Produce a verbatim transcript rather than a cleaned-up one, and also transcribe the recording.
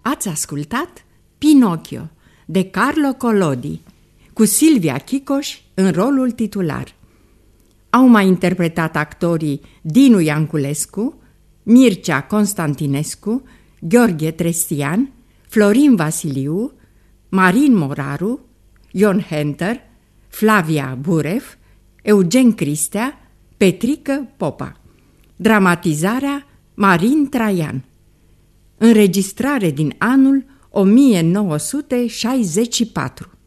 Ați ascultat Pinocchio de Carlo Collodi, cu Silvia Chicoș în rolul titular. Au mai interpretat actorii Dinu Ianculescu, Mircea Constantinescu, Gheorghe Trestian, Florin Vasiliu, Marin Moraru, Ion Henter, Flavia Buref, Eugen Cristea, Petrică Popa. Dramatizarea Marin Traian. Înregistrare din anul o mie nouă sute șaizeci și patru.